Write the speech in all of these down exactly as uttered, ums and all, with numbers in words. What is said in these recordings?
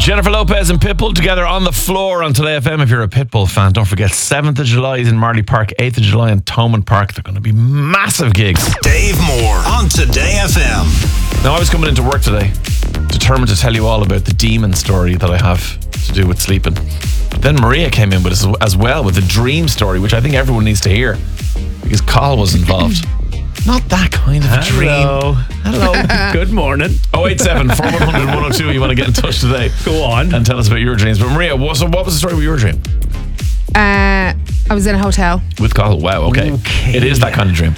Jennifer Lopez and Pitbull together on the floor on Today F M. If you're a Pitbull fan, don't forget seventh of July is in Marley Park, eighth of July in Thomond Park. They're going to be massive gigs. Dave Moore on Today F M. Now, I was coming into work today determined to tell you all about the demon story that I have to do with sleeping. But then Maria came in with us as well with a dream story, which I think everyone needs to hear because Carl was involved. Not that kind of Hello. dream. Hello. Good morning. oh eight seven, four one zero zero, one oh two. You want to get in touch today? Go on. And tell us about your dreams. But Maria, what, so what was the story with your dream? Uh, I was in a hotel. With Carl. Wow, okay. Okay. It is that kind of dream.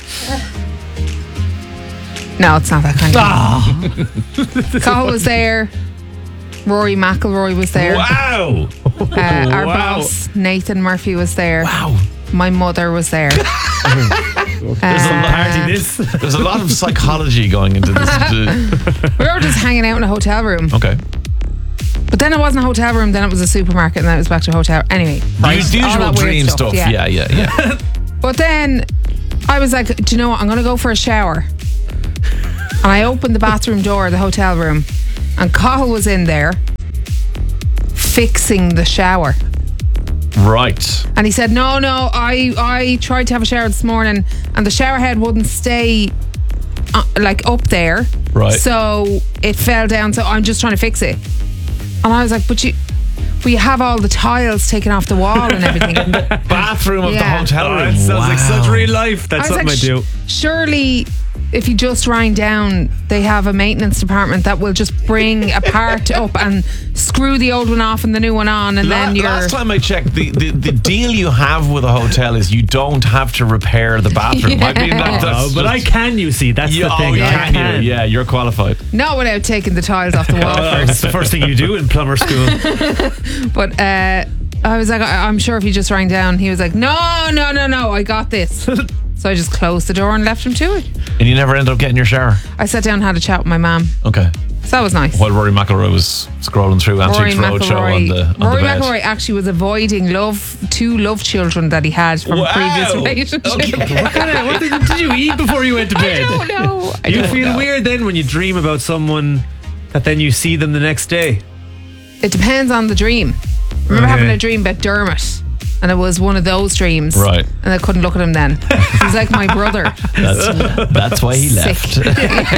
No, it's not that kind of Oh. dream. Carl was there. Rory McIlroy was there. Wow. Uh, our Wow. boss, Nathan Murphy, was there. Wow. My mother was there. There's a, lot, Party this. there's a lot of psychology going into this. We were just hanging out in a hotel room. Okay. But then it wasn't a hotel room, then it was a supermarket, and then it was back to a hotel. Anyway. The, the all usual that weird dream stuff. Yeah, yeah, yeah. But then I was like, do you know what? I'm going to go for a shower. And I opened the bathroom door of the hotel room, and Carl was in there fixing the shower. Right. And he said, no, no, I, I tried to have a shower this morning and the shower head wouldn't stay uh, like up there. Right. So it fell down. So I'm just trying to fix it. And I was like, but you, but you have all the tiles taken off the wall and everything. Bathroom of Yeah. the hotel Oh, room. that sounds like Wow. such real life. That's I was something like, I do. "Sh- surely if you just rang down, they have a maintenance department that will just bring a part up and screw the old one off and the new one on, and La- then you're. last time I checked, the, the, the deal you have with a hotel is you don't have to repair the bathroom. I mean, that, that's Oh, but I just- can, you see. That's You, the oh, thing. you I can, you? Yeah, you're qualified. Not without taking the tiles off the wall Oh, first. that's the first thing you do in plumber school. But uh, I was like, I- I'm sure if you just rang down, he was like, no, no, no, no, I got this. So I just closed the door and left him to it. And you never end up getting your shower. I sat down and had a chat with my mum. Okay. So that was nice. While Rory McIlroy was scrolling through Rory Antiques Roadshow on the, on Rory the bed. McIlroy actually was avoiding love two love children that he had from Wow. a previous relationship. Okay. What kind of, what did, did you eat before you went to I bed? don't know. I You don't feel know. weird then when you dream about someone that then you see them the next day. It depends on the dream. I remember Okay. having a dream about Dermot, and it was one of those dreams. Right. And I couldn't look at him then. He was like my brother. That's, that's why he left. Sick.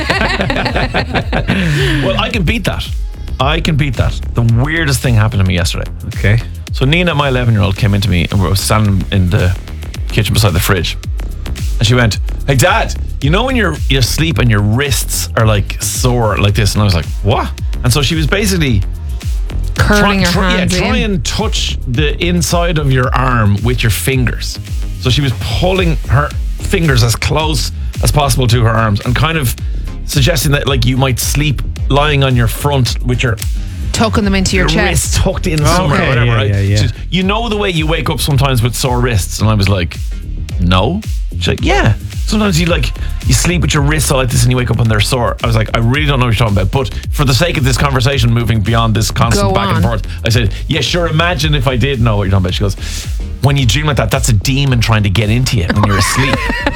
Well, I can beat that. I can beat that. The weirdest thing happened to me yesterday. Okay. So Nina, my eleven-year-old, came into me and we were standing in the kitchen beside the fridge. And she went, hey, Dad, you know when you're, you sleep and your wrists are like sore like this? And I was like, what? And so she was basically... Curling your try, hands yeah, try in. and touch the inside of your arm with your fingers. So she was pulling her fingers as close as possible to her arms and kind of suggesting that like you might sleep lying on your front with your, Tucking them into your, your chest. wrist tucked in somewhere Okay, or whatever. yeah, right? yeah, yeah. She- you know the way you wake up sometimes with sore wrists, and I was like, no. She's like, yeah. Sometimes you like you sleep with your wrists all like this and you wake up and they're sore. I was like, I really don't know what you're talking about. But for the sake of this conversation moving beyond this constant Go back on. and forth, I said, yeah, sure, imagine if I did know what you're talking about. She goes, when you dream like that, that's a demon trying to get into you when you're asleep.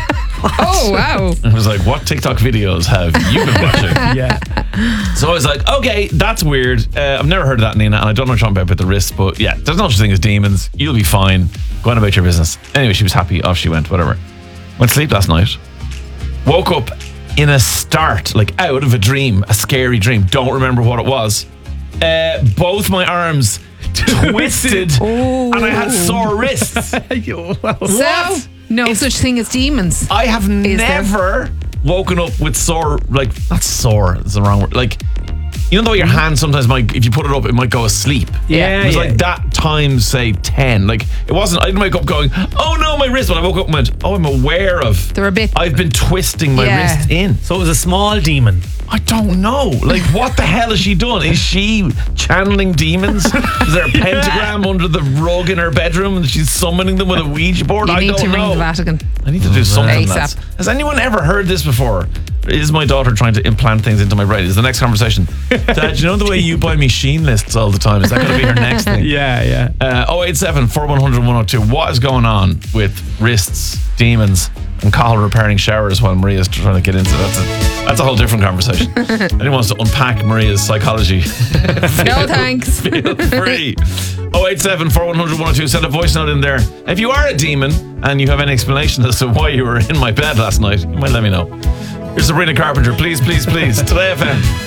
Oh, wow. I was like, what TikTok videos have you been watching? Yeah. So I was like, okay, that's weird. Uh, I've never heard of that, Nina, and I don't know what you're talking about with the wrists, but yeah, there's no such thing as demons. You'll be fine. Go on about your business. Anyway, she was happy. Off she went, whatever. Went to sleep last night. Woke up in a start, like out of a dream, a scary dream. Don't remember what it was. Uh, both my arms twisted and I had sore wrists. So, no such thing as demons. I have Is there? never woken up with sore, like, not sore, it's the wrong word. Like, you know the way your hand sometimes might, if you put it up, it might go asleep. Yeah, It was yeah. like that times, say, ten. Like, it wasn't, I didn't wake up going, oh no, my wrist. But I woke up and went, oh, I'm aware of, They're a bit. I've been twisting my Yeah. wrist in. So it was a small demon. I don't know. Like, what the hell has she done? Is she channeling demons? Is there a pentagram under the rug in her bedroom and she's summoning them with a Ouija board? You I need don't to ring know. the Vatican. I need to do something. ASAP. lads. Has anyone ever heard this before? Is my daughter trying to implant things into my brain? Is the next conversation. Dad, you know the way you buy me Shein lists all the time? Is that going to be her next thing? Yeah, yeah. Uh, oh eight seven, four one zero zero, one oh two. What is going on with wrists, demons, and Cathal repairing showers while Maria's trying to get into it. That's a, that's a whole different conversation. Anyone wants to unpack Maria's psychology? No thanks. Feel free. oh eight seven, four one zero zero, one oh two. Send a voice note in there. If you are a demon and you have any explanation as to why you were in my bed last night, you might let me know. Here's Sabrina Carpenter. Please, please, please. Today F M.